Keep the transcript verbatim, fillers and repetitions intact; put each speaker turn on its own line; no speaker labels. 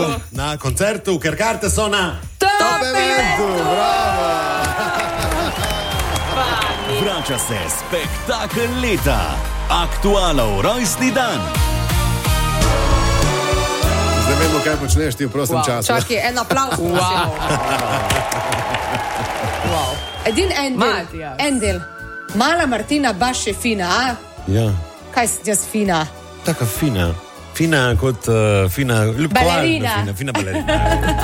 Na koncertu, ker karte so na
Top eventu, bravo!
Vrača se spektakel leta, Aktualov rojstni dan.
Zdaj vemo, kaj počneš ti v prostem
Wow,
času.
čakaj, en aplavz.
Wow. Wow.
Edin en del,
Matijas.
en del. Mala Martina baš je fina, a?
Ja,
Kaj si jaz fina?
taka fina. Fina kot uh, fina ljubkovalna
Balerina.
Fina, fina balerina.